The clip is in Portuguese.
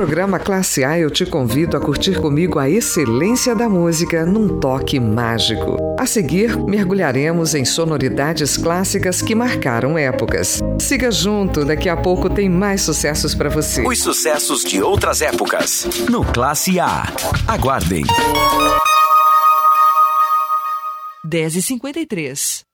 programa Classe A, eu te convido a curtir comigo a excelência da música num toque mágico. A seguir, mergulharemos em sonoridades clássicas que marcaram épocas. Siga junto, daqui a pouco tem mais sucessos para você. Os sucessos de outras épocas, no Classe A. Aguardem. 10h53.